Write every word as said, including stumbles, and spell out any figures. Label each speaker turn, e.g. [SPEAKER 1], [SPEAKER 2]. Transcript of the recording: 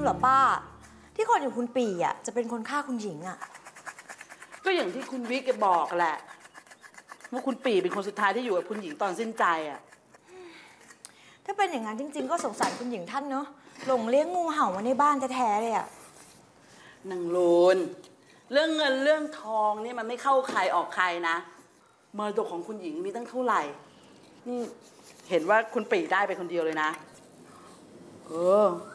[SPEAKER 1] เหรอป้าที่คนอย่างคุณปี่อ่ะจะเป็นคนฆ่าคุณหญิงอ่ะ
[SPEAKER 2] ก็อย่างที่คุณวิกแกบอกแหละว่าคุณปี่เป็นคนสุดท้ายที่อยู่กับคุณหญิงตอนสิ้นใจอ่ะ
[SPEAKER 1] ถ้าเป็นอย่างนั้นจริงๆก็สงสารคุณหญิงท่านเนาะหลงเลี้ยงงูเห่ามาในบ้านแท้ๆเลยอ่ะ
[SPEAKER 2] นางลูนเรื่องเงินเรื่องทองนี่มันไม่เข้าใครออกใครนะมรดกของคุณหญิงมีตั้งเท่าไหร่นี่เห็นว่าคุณปี่ได้ไปคนเดียวเลยนะเออ